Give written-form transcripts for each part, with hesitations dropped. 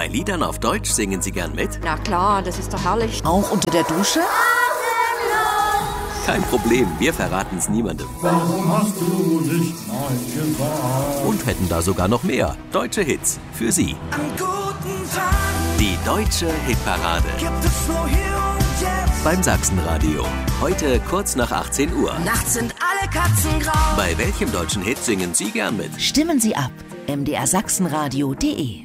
Bei Liedern auf Deutsch singen Sie gern mit? Na klar, das ist doch herrlich. Auch unter der Dusche? Kein Problem, wir verraten es niemandem. Warum hast du nicht Nein gesagt? Und hätten da sogar noch mehr deutsche Hits für Sie. An guten Tagen Die Deutsche Hitparade gibt es nur hier und jetzt. beim Sachsenradio. Heute kurz nach 18 Uhr. Nachts sind alle Katzen grau. Bei welchem deutschen Hit singen Sie gern mit? Stimmen Sie ab. mdrsachsenradio.de.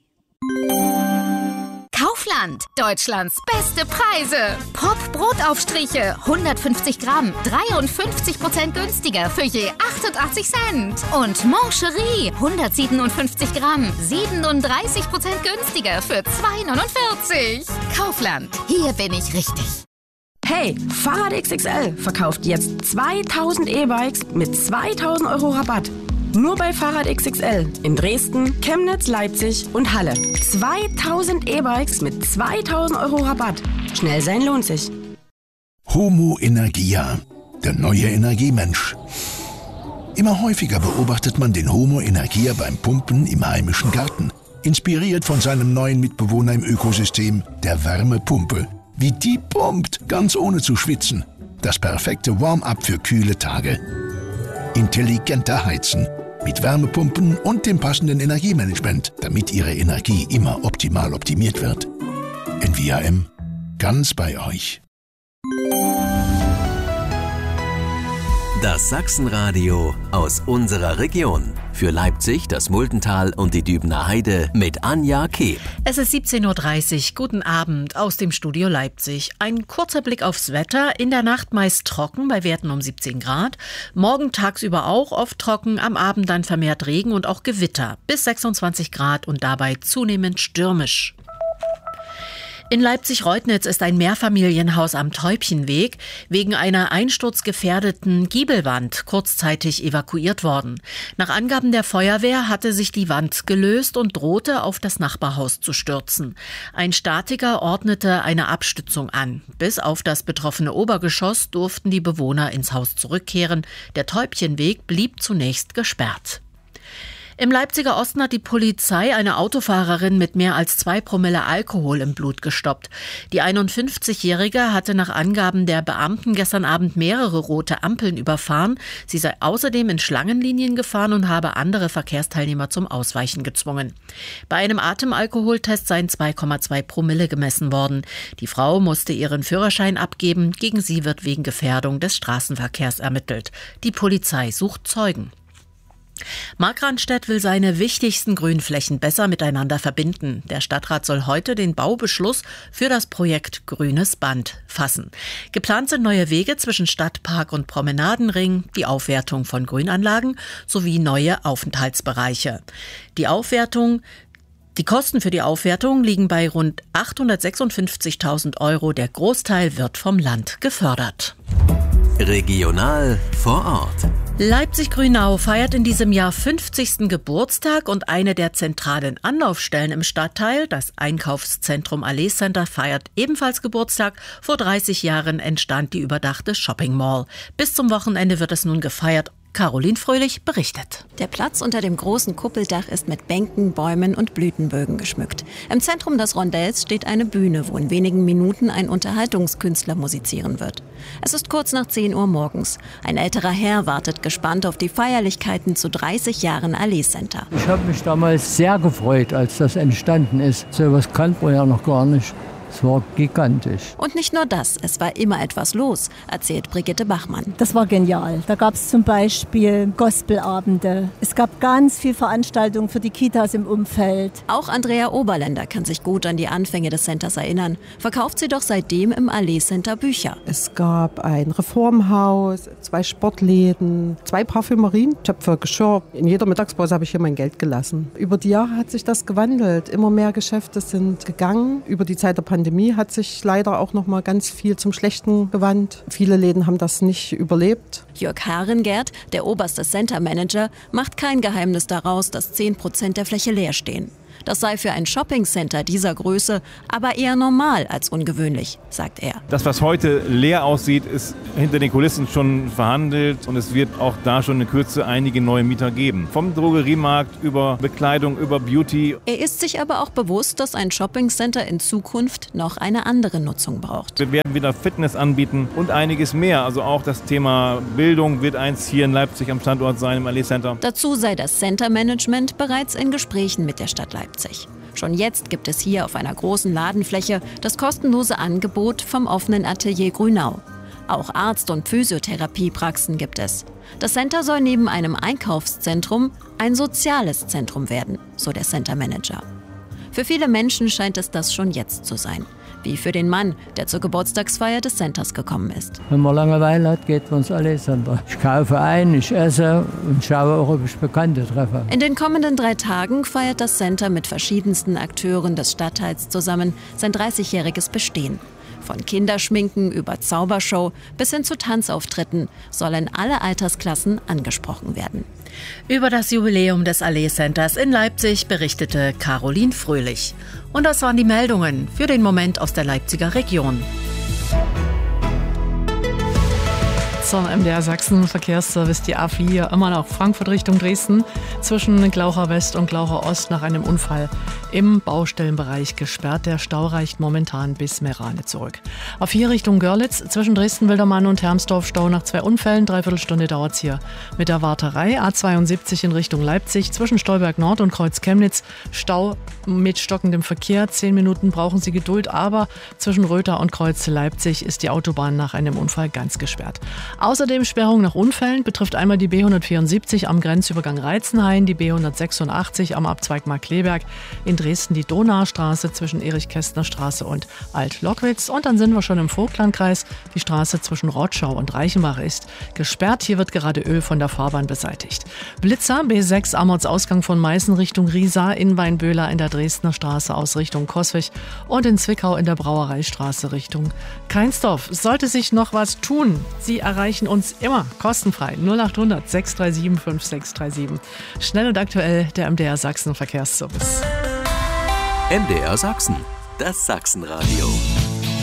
Kaufland, Deutschlands beste Preise. Pop-Brotaufstriche, 150 Gramm, 53% günstiger für je 88 Cent. Und Mancherie, 157 Gramm, 37% günstiger für 2,49. Kaufland, hier bin ich richtig. Hey, Fahrrad XXL verkauft jetzt 2000 E-Bikes mit 2000 Euro Rabatt. Nur bei Fahrrad XXL in Dresden, Chemnitz, Leipzig und Halle. 2000 E-Bikes mit 2000 Euro Rabatt. Schnell sein lohnt sich. Homo Energia, der neue Energiemensch. Immer häufiger beobachtet man den Homo Energia beim Pumpen im heimischen Garten. Inspiriert von seinem neuen Mitbewohner im Ökosystem, der Wärmepumpe. Wie die pumpt, ganz ohne zu schwitzen. Das perfekte Warm-up für kühle Tage. Intelligenter Heizen. Mit Wärmepumpen und dem passenden Energiemanagement, damit Ihre Energie immer optimal optimiert wird. NVAM, ganz bei euch. Das Sachsenradio aus unserer Region. Für Leipzig, das Muldental und die Dübener Heide mit Anja Keb. Es ist 17.30 Uhr. Guten Abend aus dem Studio Leipzig. Ein kurzer Blick aufs Wetter. In der Nacht meist trocken, bei Werten um 17 Grad. Morgen tagsüber auch oft trocken, am Abend dann vermehrt Regen und auch Gewitter. Bis 26 Grad und dabei zunehmend stürmisch. In Leipzig-Reutnitz ist ein Mehrfamilienhaus am Täubchenweg wegen einer einsturzgefährdeten Giebelwand kurzzeitig evakuiert worden. Nach Angaben der Feuerwehr hatte sich die Wand gelöst und drohte auf das Nachbarhaus zu stürzen. Ein Statiker ordnete eine Abstützung an. Bis auf das betroffene Obergeschoss durften die Bewohner ins Haus zurückkehren. Der Täubchenweg blieb zunächst gesperrt. Im Leipziger Osten hat die Polizei eine Autofahrerin mit mehr als 2 Promille Alkohol im Blut gestoppt. Die 51-Jährige hatte nach Angaben der Beamten gestern Abend mehrere rote Ampeln überfahren. Sie sei außerdem in Schlangenlinien gefahren und habe andere Verkehrsteilnehmer zum Ausweichen gezwungen. Bei einem Atemalkoholtest seien 2,2 Promille gemessen worden. Die Frau musste ihren Führerschein abgeben. Gegen sie wird wegen Gefährdung des Straßenverkehrs ermittelt. Die Polizei sucht Zeugen. Markranstädt will seine wichtigsten Grünflächen besser miteinander verbinden. Der Stadtrat soll heute den Baubeschluss für das Projekt Grünes Band fassen. Geplant sind neue Wege zwischen Stadtpark und Promenadenring, die Aufwertung von Grünanlagen sowie neue Aufenthaltsbereiche. Die Kosten für die Aufwertung liegen bei rund 856.000 Euro. Der Großteil wird vom Land gefördert. Regional vor Ort. Leipzig-Grünau feiert in diesem Jahr 50. Geburtstag und eine der zentralen Anlaufstellen im Stadtteil, das Einkaufszentrum Allee Center, feiert ebenfalls Geburtstag. Vor 30 Jahren entstand die überdachte Shopping Mall. Bis zum Wochenende wird es nun gefeiert. Caroline Fröhlich berichtet. Der Platz unter dem großen Kuppeldach ist mit Bänken, Bäumen und Blütenbögen geschmückt. Im Zentrum des Rondells steht eine Bühne, wo in wenigen Minuten ein Unterhaltungskünstler musizieren wird. Es ist kurz nach 10 Uhr morgens. Ein älterer Herr wartet gespannt auf die Feierlichkeiten zu 30 Jahren Allee Center. Ich habe mich damals sehr gefreut, als das entstanden ist. So etwas kannte man ja noch gar nicht. Es war gigantisch. Und nicht nur das, es war immer etwas los, erzählt Brigitte Bachmann. Das war genial. Da gab es zum Beispiel Gospelabende. Es gab ganz viel Veranstaltungen für die Kitas im Umfeld. Auch Andrea Oberländer kann sich gut an die Anfänge des Centers erinnern. Verkauft sie doch seitdem im Allee Center Bücher. Es gab ein Reformhaus, 2 Sportläden, 2 Parfümerien, Töpfe, Geschirr. In jeder Mittagspause habe ich hier mein Geld gelassen. Über die Jahre hat sich das gewandelt. Immer mehr Geschäfte sind gegangen. Über die Zeit der Pandemie hat sich leider auch noch mal ganz viel zum Schlechten gewandt. Viele Läden haben das nicht überlebt. Jörg Harengert, der oberste Center-Manager, macht kein Geheimnis daraus, dass 10% der Fläche leer stehen. Das sei für ein Shoppingcenter dieser Größe aber eher normal als ungewöhnlich, sagt er. Das, was heute leer aussieht, ist hinter den Kulissen schon verhandelt und es wird auch da schon in Kürze einige neue Mieter geben. Vom Drogeriemarkt über Bekleidung, über Beauty. Er ist sich aber auch bewusst, dass ein Shoppingcenter in Zukunft noch eine andere Nutzung braucht. Wir werden wieder Fitness anbieten und einiges mehr. Also auch das Thema Bildung wird eins hier in Leipzig am Standort sein, im Allee Center. Dazu sei das Center-Management bereits in Gesprächen mit der Stadt Leipzig. Schon jetzt gibt es hier auf einer großen Ladenfläche das kostenlose Angebot vom offenen Atelier Grünau. Auch Arzt- und Physiotherapiepraxen gibt es. Das Center soll neben einem Einkaufszentrum ein soziales Zentrum werden, so der Center-Manager. Für viele Menschen scheint es das schon jetzt zu sein. Wie für den Mann, der zur Geburtstagsfeier des Centers gekommen ist. Wenn man Langeweile hat, geht man ins Allee Center. Ich kaufe ein, ich esse und schaue auch, ob ich Bekannte treffe. In den kommenden 3 Tagen feiert das Center mit verschiedensten Akteuren des Stadtteils zusammen sein 30-jähriges Bestehen. Von Kinderschminken über Zaubershow bis hin zu Tanzauftritten sollen alle Altersklassen angesprochen werden. Über das Jubiläum des Allee Centers in Leipzig berichtete Caroline Fröhlich. Und das waren die Meldungen für den Moment aus der Leipziger Region. Zum MDR Sachsen Verkehrsservice, die A4, immer noch Frankfurt Richtung Dresden, zwischen Glaucher West und Glaucher Ost nach einem Unfall im Baustellenbereich gesperrt. Der Stau reicht momentan bis Meerane zurück. A4 Richtung Görlitz, zwischen Dresden-Wildermann und Hermsdorf Stau nach 2 Unfällen, 3/4 Stunde dauert's hier mit der Warterei. A72 in Richtung Leipzig, zwischen Stolberg Nord und Kreuz Chemnitz, Stau mit stockendem Verkehr. 10 Minuten brauchen Sie Geduld, aber zwischen Röther und Kreuz Leipzig ist die Autobahn nach einem Unfall ganz gesperrt. Außerdem Sperrung nach Unfällen betrifft einmal die B174 am Grenzübergang Reitzenhain, die B186 am Abzweig Markkleeberg, in Dresden die Donaustraße zwischen Erich-Kästner-Straße und Alt-Lockwitz. Und dann sind wir schon im Vogtlandkreis. Die Straße zwischen Rotschau und Reichenbach ist gesperrt. Hier wird gerade Öl von der Fahrbahn beseitigt. Blitzer, B6 Ammertsausgang von Meißen Richtung Riesa, in Weinböhler in der Dresdner Straße aus Richtung Coswig und in Zwickau in der Brauereistraße Richtung Keinsdorf. Sollte sich noch was tun, Sie erreichen uns immer kostenfrei 0800 637 5637. Schnell und aktuell der MDR Sachsen Verkehrsservice. MDR Sachsen, das Sachsenradio.